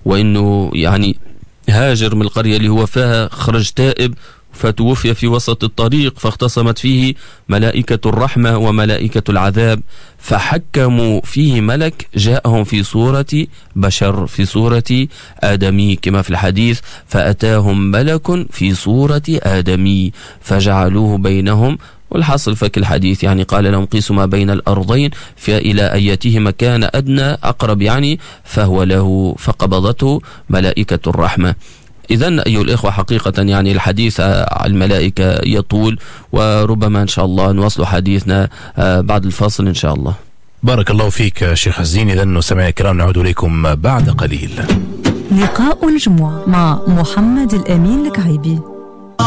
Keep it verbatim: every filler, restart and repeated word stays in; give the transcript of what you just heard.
وإنه يعني هاجر من القرية اللي هو فيها، خرج تائب فتوفي في وسط الطريق، فاختصمت فيه ملائكة الرحمة وملائكة العذاب، فحكموا فيه ملك جاءهم في صورة بشر، في صورة آدمي كما في الحديث، فأتاهم ملك في صورة آدمي فجعلوه بينهم. والحاصل فك الحديث يعني قال لهم قيسوا ما بين الأرضين فإلى أيتهما كان أدنى أقرب يعني فهو له، فقبضته ملائكة الرحمة. إذن أيها الإخوة حقيقة يعني الحديث عن الملائكة يطول، وربما إن شاء الله نواصل حديثنا بعد الفاصل إن شاء الله. بارك الله فيك شيخ الزين. إذن مستمعينا الكرام نعود إليكم بعد قليل. لقاء الجمعة مع محمد الأمين الكعيبي.